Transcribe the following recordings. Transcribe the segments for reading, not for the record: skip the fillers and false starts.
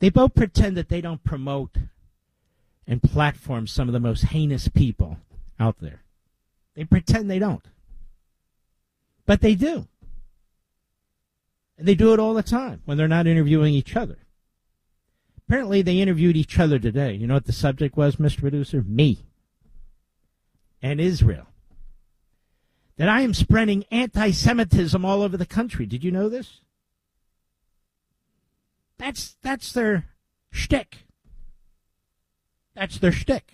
They both pretend that they don't promote and platform some of the most heinous people out there. They pretend they don't. But they do. And they do it all the time when they're not interviewing each other. Apparently, they interviewed each other today. You know what the subject was, Mr. Producer? Me. And Israel. That I am spreading anti-Semitism all over the country. Did you know this? That's their shtick. That's their shtick.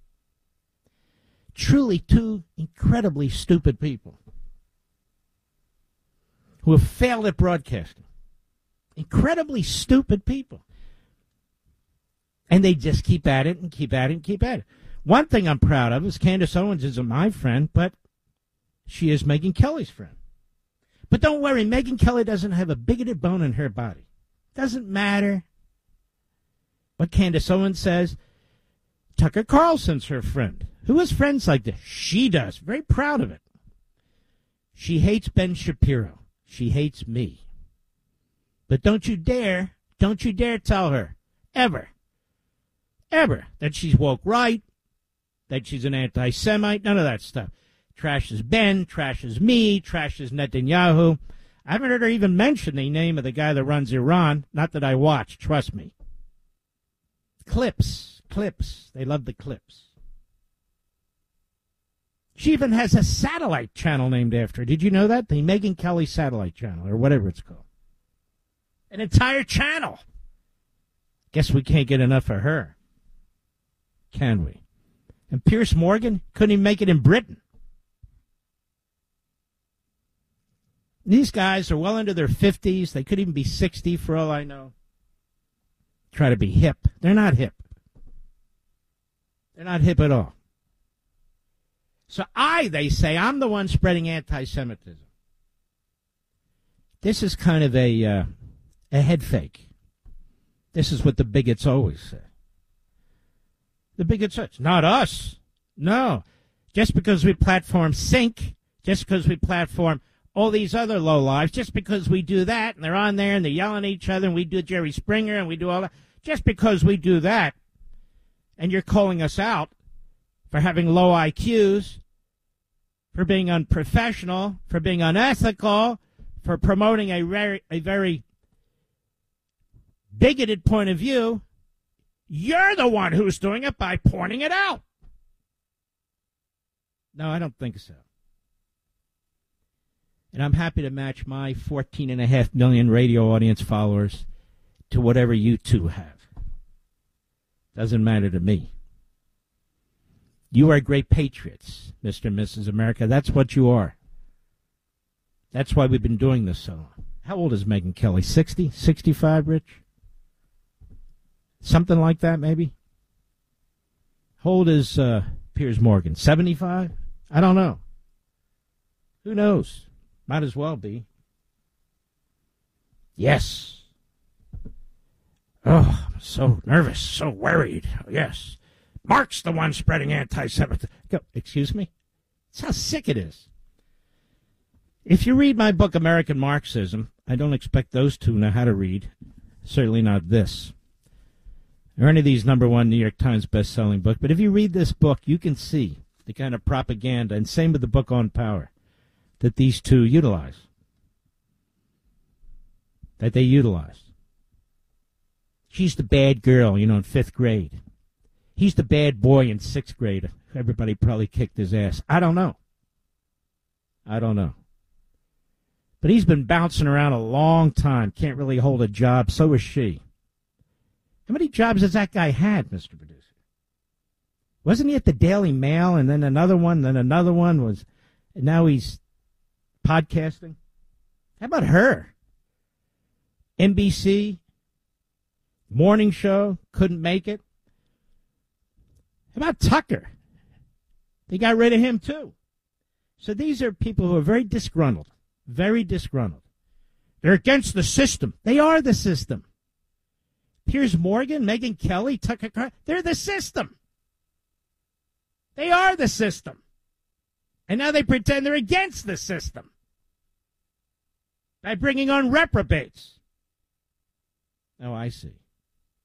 Truly two incredibly stupid people who have failed at broadcasting. Incredibly stupid people. And they just keep at it and keep at it and keep at it. One thing I'm proud of is Candace Owens isn't my friend, but she is Megyn Kelly's friend. But don't worry, Megyn Kelly doesn't have a bigoted bone in her body. Doesn't matter what Candace Owens says. Tucker Carlson's her friend. Who has friends like this? She does. Very proud of it. She hates Ben Shapiro. She hates me. But don't you dare tell her, ever, that she's woke right, that she's an anti-Semite, none of that stuff. Trashes Ben, trashes me, trashes Netanyahu. I haven't heard her even mention the name of the guy that runs Iran. Not that I watch, trust me. Clips. They love the clips. She even has a satellite channel named after her. Did you know that? The Megyn Kelly satellite channel, or whatever it's called. An entire channel. Guess we can't get enough of her. Can we? And Piers Morgan couldn't even make it in Britain. These guys are well into their 50s. They could even be 60 for all I know. Try to be hip. They're not hip. They're not hip at all. So they say, I'm the one spreading anti-Semitism. This is kind of a head fake. This is what the bigots always say. The bigots say, it's not us. No. Just because we platform Sync, just because we platform all these other lowlives, just because we do that, and they're on there, and they're yelling at each other, and we do Jerry Springer, and we do all that, just because we do that, and you're calling us out for having low IQs, for being unprofessional, for being unethical, for promoting a very bigoted point of view, you're the one who's doing it by pointing it out. No, I don't think so. And I'm happy to match my 14.5 million radio audience followers to whatever you two have. Doesn't matter to me. You are great patriots, Mr. and Mrs. America. That's what you are. That's why we've been doing this so long. How old is Megyn Kelly? 60? 65, Rich? Something like that, maybe? How old is Piers Morgan? 75? I don't know. Who knows? Might as well be. Yes. Oh, I'm so nervous, so worried. Yes. Mark's the one spreading anti-Semitism. Excuse me? That's how sick it is. If you read my book, American Marxism, I don't expect those two know how to read. Certainly not this. Or any of these #1 New York Times best-selling book. But if you read this book, you can see the kind of propaganda, and same with the book on power, that these two utilize. That they utilize. She's the bad girl, in 5th grade. He's the bad boy in 6th grade. Everybody probably kicked his ass. I don't know. But he's been bouncing around a long time. Can't really hold a job. So is she. How many jobs has that guy had, Mr. Producer? Wasn't he at the Daily Mail and then another one, and now he's podcasting? How about her? NBC, morning show, couldn't make it. How about Tucker? They got rid of him, too. So these are people who are very disgruntled. Very disgruntled. They're against the system. They are the system. Piers Morgan, Megyn Kelly, Tucker Carlson, they're the system. They are the system. And now they pretend they're against the system by bringing on reprobates. Oh, I see.